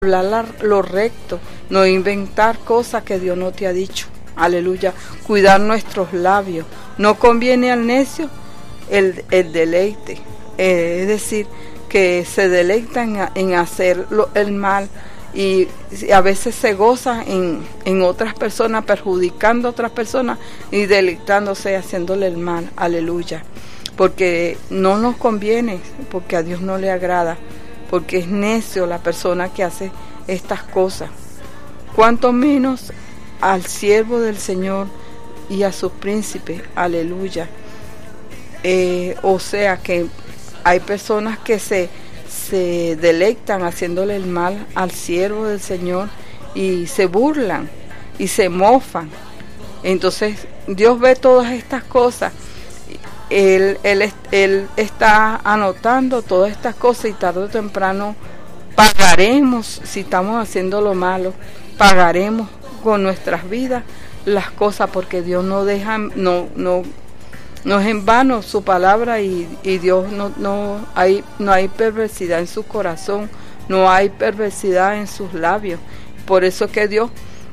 hablar lo recto, no inventar cosas que Dios no te ha dicho. Aleluya. Cuidar nuestros labios. No conviene al necio el deleite. Es decir, que se deleitan en hacer el mal y a veces se goza en otras personas, perjudicando a otras personas y deleitándose haciéndole el mal. Aleluya. Porque no nos conviene, porque a Dios no le agrada, porque es necio la persona que hace estas cosas. Cuanto menos al siervo del Señor y a sus príncipes. Aleluya. O sea que hay personas que se deleitan haciéndole el mal al siervo del Señor y se burlan y se mofan. Entonces Dios ve todas estas cosas. Él está anotando todas estas cosas y tarde o temprano pagaremos, si estamos haciendo lo malo, pagaremos con nuestras vidas las cosas, porque Dios no deja, no es en vano su palabra, y Dios no hay perversidad en su corazón, no hay perversidad en sus labios. Por eso que Dios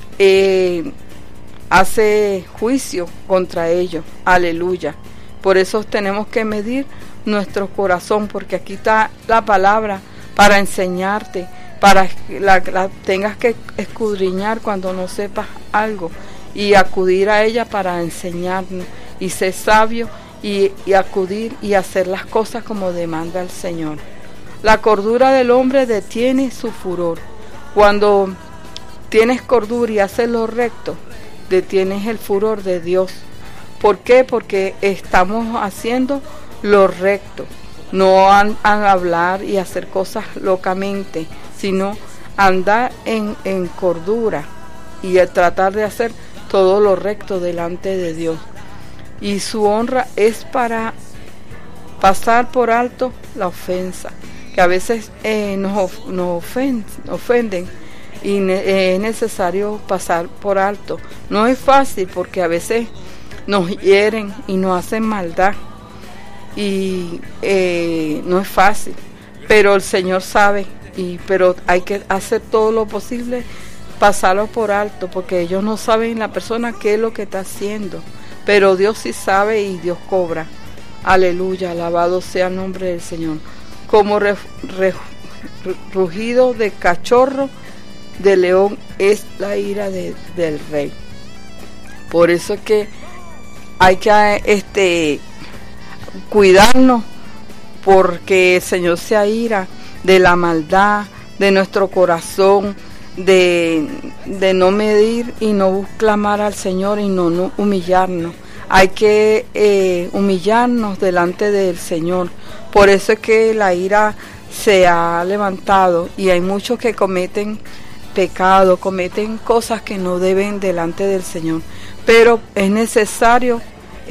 hace juicio contra ellos. Aleluya. Por eso tenemos que medir nuestro corazón, porque aquí está la palabra para enseñarte, para que la tengas que escudriñar cuando no sepas algo y acudir a ella para enseñarnos y ser sabio y acudir y hacer las cosas como demanda el Señor. La cordura del hombre detiene su furor. Cuando tienes cordura y haces lo recto, detienes el furor de Dios. ¿Por qué? Porque estamos haciendo lo recto, no a hablar y hacer cosas locamente, sino andar en cordura y tratar de hacer todo lo recto delante de Dios. Y su honra es para pasar por alto la ofensa, que a veces nos ofenden y es necesario pasar por alto. No es fácil, porque a veces nos hieren y nos hacen maldad y no es fácil, pero el Señor sabe, pero hay que hacer todo lo posible, pasarlo por alto, porque ellos no saben, la persona, qué es lo que está haciendo, pero Dios sí sabe y Dios cobra. Aleluya, alabado sea el nombre del Señor. Como rugido de cachorro de león es la ira del rey. Por eso es que hay que cuidarnos, porque el Señor se aira de la maldad de nuestro corazón, de no medir y no clamar al Señor y no humillarnos. Hay que humillarnos delante del Señor. Por eso es que la ira se ha levantado y hay muchos que cometen pecado, cometen cosas que no deben delante del Señor. Pero es necesario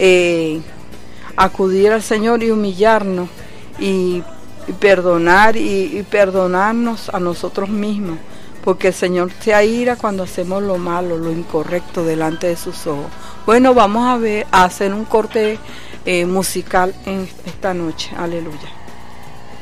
acudir al Señor y humillarnos y perdonar y perdonarnos a nosotros mismos, porque el Señor se aira cuando hacemos lo malo, lo incorrecto delante de sus ojos. Bueno, vamos a hacer un corte musical en esta noche. Aleluya.